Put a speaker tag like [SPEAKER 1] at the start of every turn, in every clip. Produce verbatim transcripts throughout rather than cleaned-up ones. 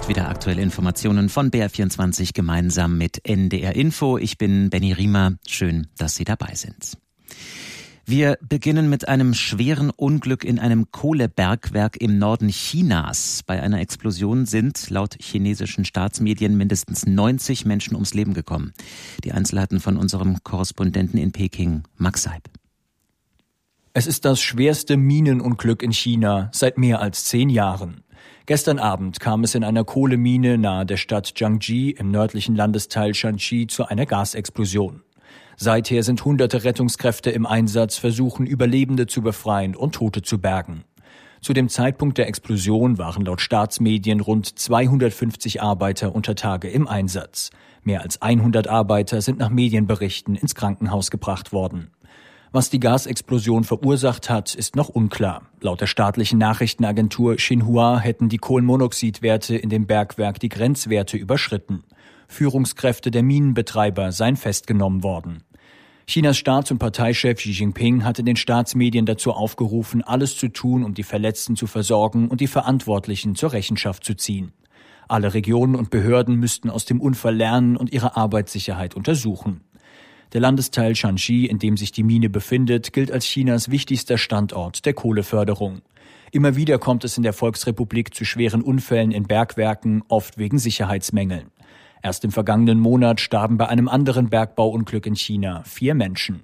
[SPEAKER 1] jetzt wieder aktuelle Informationen von B R vierundzwanzig gemeinsam mit N D R Info. Ich bin Benny Riemer. Schön, dass Sie dabei sind. Wir beginnen mit einem schweren Unglück in einem Kohlebergwerk im Norden Chinas. Bei einer Explosion sind laut chinesischen Staatsmedien mindestens neunzig Menschen ums Leben gekommen. Die Einzelheiten von unserem Korrespondenten in Peking, Max Seib.
[SPEAKER 2] Es ist das schwerste Minenunglück in China seit mehr als zehn Jahren. Gestern Abend kam es in einer Kohlemine nahe der Stadt Jiangji im nördlichen Landesteil Shanxi zu einer Gasexplosion. Seither sind hunderte Rettungskräfte im Einsatz, versuchen Überlebende zu befreien und Tote zu bergen. Zu dem Zeitpunkt der Explosion waren laut Staatsmedien rund zweihundertfünfzig Arbeiter unter Tage im Einsatz. Mehr als hundert Arbeiter sind nach Medienberichten ins Krankenhaus gebracht worden. Was die Gasexplosion verursacht hat, ist noch unklar. Laut der staatlichen Nachrichtenagentur Xinhua hätten die Kohlenmonoxidwerte in dem Bergwerk die Grenzwerte überschritten. Führungskräfte der Minenbetreiber seien festgenommen worden. Chinas Staats- und Parteichef Xi Jinping hat in den Staatsmedien dazu aufgerufen, alles zu tun, um die Verletzten zu versorgen und die Verantwortlichen zur Rechenschaft zu ziehen. Alle Regionen und Behörden müssten aus dem Unfall lernen und ihre Arbeitssicherheit untersuchen. Der Landesteil Shanxi, in dem sich die Mine befindet, gilt als Chinas wichtigster Standort der Kohleförderung. Immer wieder kommt es in der Volksrepublik zu schweren Unfällen in Bergwerken, oft wegen Sicherheitsmängeln. Erst im vergangenen Monat starben bei einem anderen Bergbauunglück in China vier Menschen.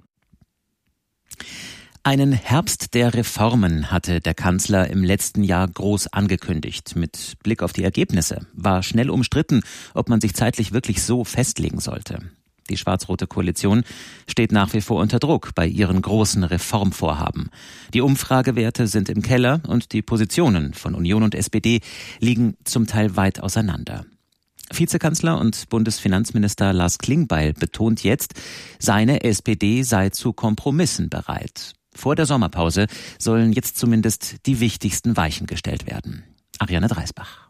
[SPEAKER 1] Einen Herbst der Reformen hatte der Kanzler im letzten Jahr groß angekündigt. Mit Blick auf die Ergebnisse war schnell umstritten, ob man sich zeitlich wirklich so festlegen sollte. Die schwarz-rote Koalition steht nach wie vor unter Druck bei ihren großen Reformvorhaben. Die Umfragewerte sind im Keller und die Positionen von Union und S P D liegen zum Teil weit auseinander. Vizekanzler und Bundesfinanzminister Lars Klingbeil betont jetzt, seine S P D sei zu Kompromissen bereit. Vor der Sommerpause sollen jetzt zumindest die wichtigsten Weichen gestellt werden. Ariane Dreisbach.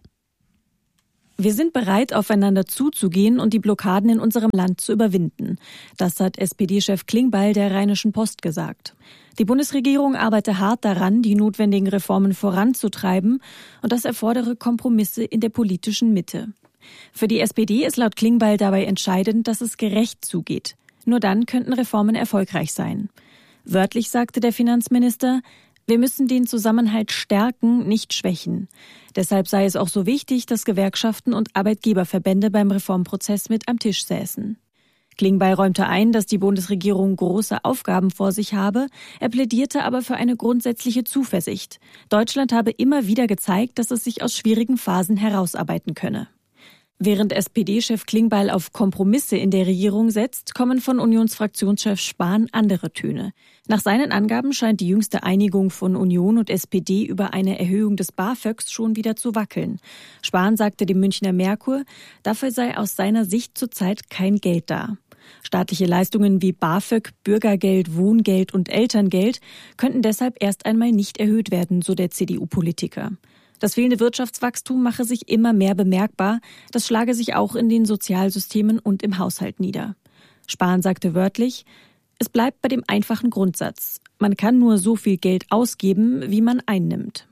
[SPEAKER 3] Wir sind bereit, aufeinander zuzugehen und die Blockaden in unserem Land zu überwinden. Das hat S P D-Chef Klingbeil der Rheinischen Post gesagt. Die Bundesregierung arbeite hart daran, die notwendigen Reformen voranzutreiben, und das erfordere Kompromisse in der politischen Mitte. Für die S P D ist laut Klingbeil dabei entscheidend, dass es gerecht zugeht. Nur dann könnten Reformen erfolgreich sein. Wörtlich sagte der Finanzminister, wir müssen den Zusammenhalt stärken, nicht schwächen. Deshalb sei es auch so wichtig, dass Gewerkschaften und Arbeitgeberverbände beim Reformprozess mit am Tisch säßen. Klingbeil räumte ein, dass die Bundesregierung große Aufgaben vor sich habe. Er plädierte aber für eine grundsätzliche Zuversicht. Deutschland habe immer wieder gezeigt, dass es sich aus schwierigen Phasen herausarbeiten könne. Während S P D-Chef Klingbeil auf Kompromisse in der Regierung setzt, kommen von Unionsfraktionschef Spahn andere Töne. Nach seinen Angaben scheint die jüngste Einigung von Union und S P D über eine Erhöhung des BAföGs schon wieder zu wackeln. Spahn sagte dem Münchner Merkur, dafür sei aus seiner Sicht zurzeit kein Geld da. Staatliche Leistungen wie BAföG, Bürgergeld, Wohngeld und Elterngeld könnten deshalb erst einmal nicht erhöht werden, so der C D U-Politiker. Das fehlende Wirtschaftswachstum mache sich immer mehr bemerkbar. Das schlage sich auch in den Sozialsystemen und im Haushalt nieder. Spahn sagte wörtlich, es bleibt bei dem einfachen Grundsatz. Man kann nur so viel Geld ausgeben, wie man einnimmt.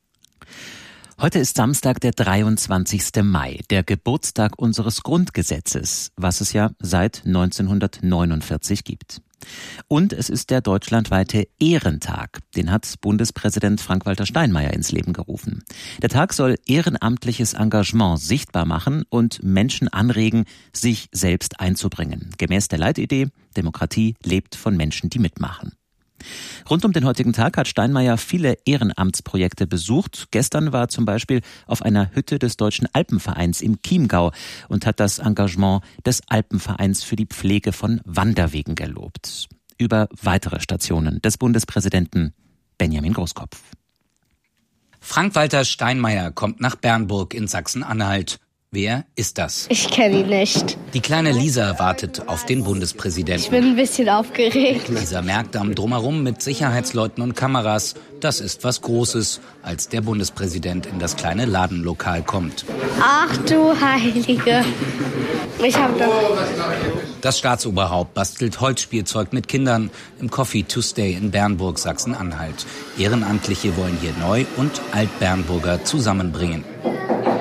[SPEAKER 1] Heute ist Samstag, der dreiundzwanzigste Mai, der Geburtstag unseres Grundgesetzes, was es ja seit neunzehnhundertneunundvierzig gibt. Und es ist der deutschlandweite Ehrentag. Den hat Bundespräsident Frank-Walter Steinmeier ins Leben gerufen. Der Tag soll ehrenamtliches Engagement sichtbar machen und Menschen anregen, sich selbst einzubringen. Gemäß der Leitidee, Demokratie lebt von Menschen, die mitmachen. Rund um den heutigen Tag hat Steinmeier viele Ehrenamtsprojekte besucht. Gestern war er zum Beispiel auf einer Hütte des Deutschen Alpenvereins im Chiemgau und hat das Engagement des Alpenvereins für die Pflege von Wanderwegen gelobt. Über weitere Stationen des Bundespräsidenten Benjamin Großkopf.
[SPEAKER 4] Frank-Walter Steinmeier kommt nach Bernburg in Sachsen-Anhalt. Wer ist das?
[SPEAKER 5] Ich kenne ihn nicht.
[SPEAKER 4] Die kleine Lisa wartet auf den Bundespräsidenten.
[SPEAKER 5] Ich bin ein bisschen aufgeregt.
[SPEAKER 4] Lisa merkt am Drumherum mit Sicherheitsleuten und Kameras, das ist was Großes, als der Bundespräsident in das kleine Ladenlokal kommt.
[SPEAKER 5] Ach du Heilige. Ich hab doch...
[SPEAKER 4] Das Staatsoberhaupt bastelt Holzspielzeug mit Kindern im Coffee to Stay in Bernburg, Sachsen-Anhalt. Ehrenamtliche wollen hier Neu- und Alt-Bernburger zusammenbringen.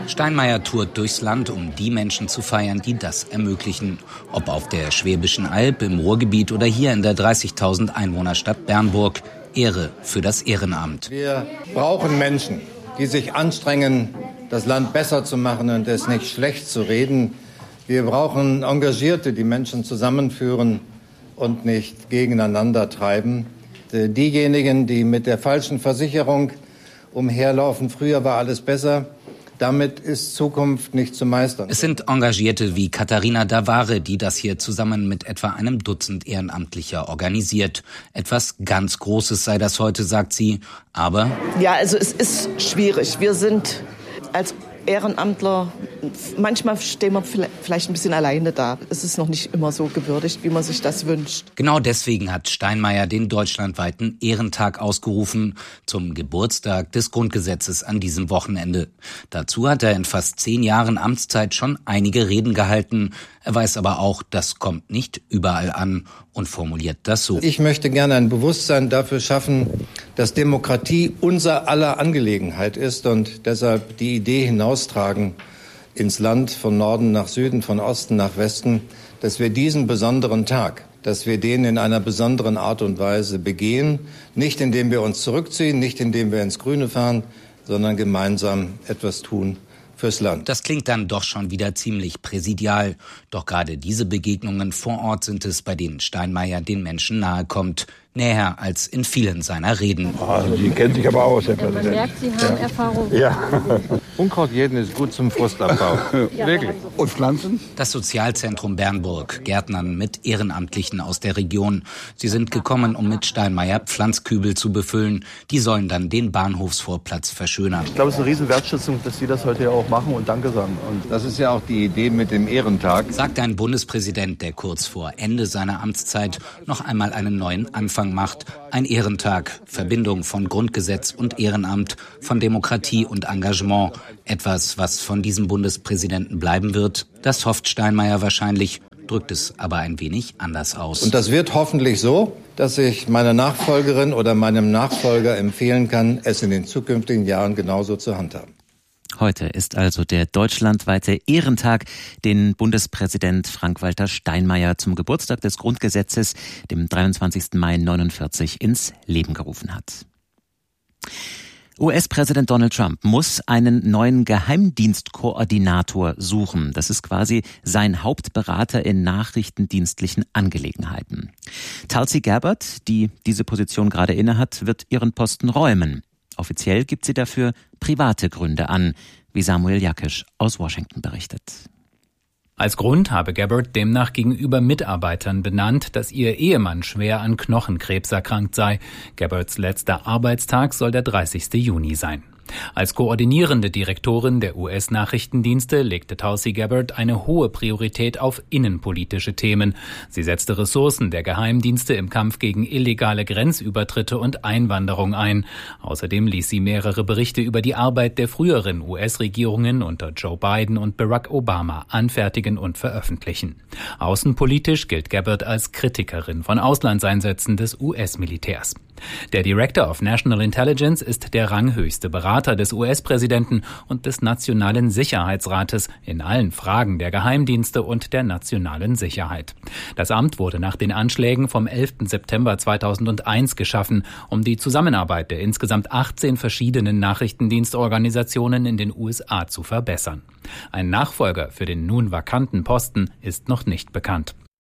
[SPEAKER 4] Steinmeier tourt durchs Land, um die Menschen zu feiern, die das ermöglichen. Ob auf der Schwäbischen Alb, im Ruhrgebiet oder hier in der dreißigtausend Einwohnerstadt Bernburg. Ehre für das Ehrenamt.
[SPEAKER 6] Wir brauchen Menschen, die sich anstrengen, das Land besser zu machen und es nicht schlecht zu reden. Wir brauchen Engagierte, die Menschen zusammenführen und nicht gegeneinander treiben. Diejenigen, die mit der falschen Versicherung umherlaufen, früher war alles besser, damit ist Zukunft nicht zu meistern.
[SPEAKER 4] Es sind Engagierte wie Katharina Davare, die das hier zusammen mit etwa einem Dutzend Ehrenamtlicher organisiert. Etwas ganz Großes sei das heute, sagt sie, aber...
[SPEAKER 7] Ja, also es ist schwierig. Wir sind als Ehrenamtler, manchmal stehen wir vielleicht ein bisschen alleine da. Es ist noch nicht immer so gewürdigt, wie man sich das wünscht.
[SPEAKER 4] Genau deswegen hat Steinmeier den deutschlandweiten Ehrentag ausgerufen zum Geburtstag des Grundgesetzes an diesem Wochenende. Dazu hat er in fast zehn Jahren Amtszeit schon einige Reden gehalten. Er weiß aber auch, das kommt nicht überall an und formuliert das so.
[SPEAKER 6] Ich möchte gerne ein Bewusstsein dafür schaffen, dass Demokratie unser aller Angelegenheit ist und deshalb die Idee hinaustragen ins Land von Norden nach Süden, von Osten nach Westen, dass wir diesen besonderen Tag, dass wir den in einer besonderen Art und Weise begehen, nicht indem wir uns zurückziehen, nicht indem wir ins Grüne fahren, sondern gemeinsam etwas tun fürs Land.
[SPEAKER 4] Das klingt dann doch schon wieder ziemlich präsidial. Doch gerade diese Begegnungen vor Ort sind es, bei denen Steinmeier den Menschen nahe kommt. Näher als in vielen seiner Reden.
[SPEAKER 8] Also die kennt sich aber aus, Herr Präsident.
[SPEAKER 9] Man merkt, Sie haben
[SPEAKER 8] ja.
[SPEAKER 9] Erfahrung.
[SPEAKER 8] Ja.
[SPEAKER 6] Unkraut jeden ist gut zum Frustabbau.
[SPEAKER 8] Ja, wirklich. Und Pflanzen?
[SPEAKER 4] Das Sozialzentrum Bernburg, Gärtnern mit Ehrenamtlichen aus der Region. Sie sind gekommen, um mit Steinmeier Pflanzkübel zu befüllen. Die sollen dann den Bahnhofsvorplatz verschönern.
[SPEAKER 10] Ich glaube, es ist eine riesen Wertschätzung, dass Sie das heute ja auch machen und Danke sagen. Und
[SPEAKER 6] das ist ja auch die Idee mit dem Ehrentag.
[SPEAKER 4] Sagt ein Bundespräsident, der kurz vor Ende seiner Amtszeit noch einmal einen neuen Anfang macht. Ein Ehrentag, Verbindung von Grundgesetz und Ehrenamt, von Demokratie und Engagement. Etwas, was von diesem Bundespräsidenten bleiben wird, das hofft Steinmeier wahrscheinlich, drückt es aber ein wenig anders aus.
[SPEAKER 6] Und das wird hoffentlich so, dass ich meiner Nachfolgerin oder meinem Nachfolger empfehlen kann, es in den zukünftigen Jahren genauso zu handhaben.
[SPEAKER 1] Heute ist also der deutschlandweite Ehrentag, den Bundespräsident Frank-Walter Steinmeier zum Geburtstag des Grundgesetzes, dem dreiundzwanzigsten Mai neunundvierzig, ins Leben gerufen hat. U S-Präsident Donald Trump muss einen neuen Geheimdienstkoordinator suchen. Das ist quasi sein Hauptberater in nachrichtendienstlichen Angelegenheiten. Tulsi Gabbard, die diese Position gerade innehat, wird ihren Posten räumen. Offiziell gibt sie dafür private Gründe an, wie Samuel Jakisch aus Washington berichtet.
[SPEAKER 11] Als Grund habe Gabbard demnach gegenüber Mitarbeitern benannt, dass ihr Ehemann schwer an Knochenkrebs erkrankt sei. Gabbards letzter Arbeitstag soll der dreißigste Juni sein. Als koordinierende Direktorin der U S-Nachrichtendienste legte Tulsi Gabbard eine hohe Priorität auf innenpolitische Themen. Sie setzte Ressourcen der Geheimdienste im Kampf gegen illegale Grenzübertritte und Einwanderung ein. Außerdem ließ sie mehrere Berichte über die Arbeit der früheren U S-Regierungen unter Joe Biden und Barack Obama anfertigen und veröffentlichen. Außenpolitisch gilt Gabbard als Kritikerin von Auslandseinsätzen des U S-Militärs. Der Director of National Intelligence ist der ranghöchste Berater des U S-Präsidenten und des Nationalen Sicherheitsrates in allen Fragen der Geheimdienste und der nationalen Sicherheit. Das Amt wurde nach den Anschlägen vom elften September zweitausendeins geschaffen, um die Zusammenarbeit der insgesamt achtzehn verschiedenen Nachrichtendienstorganisationen in den U S A zu verbessern. Ein Nachfolger für den nun vakanten Posten ist noch nicht bekannt.